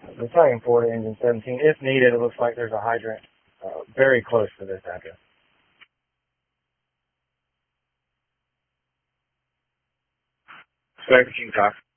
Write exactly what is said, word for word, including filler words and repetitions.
Battalion four to Engine seventeen. If needed, it looks like there's a hydrant uh, very close to this address. seventeen, copy.